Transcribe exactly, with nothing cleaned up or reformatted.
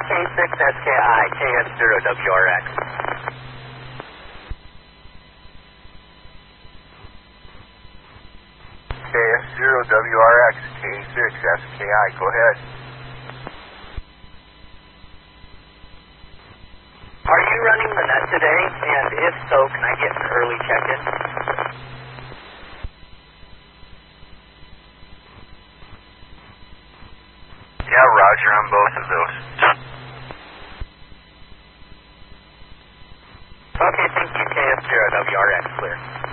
K six S K I, K S zero W R X. K S zero W R X, K six S K I, go ahead. Are you running the net today? And if so, can I get an early check-in? Yeah, roger on both of those. Okay, thank you. K S zero W R X, clear.